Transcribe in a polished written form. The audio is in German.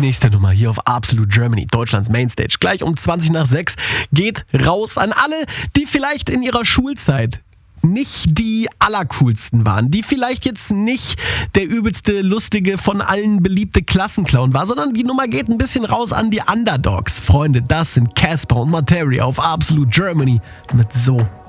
nächste Nummer hier auf Absolute Germany, Deutschlands Mainstage. Gleich um 6:20 geht raus an alle, die vielleicht in ihrer Schulzeit nicht die allercoolsten waren, die vielleicht jetzt nicht der übelste, lustige, von allen beliebte Klassenclown war, sondern die Nummer geht ein bisschen raus an die Underdogs. Freunde, das sind Casper und Materia auf Absolute Germany mit So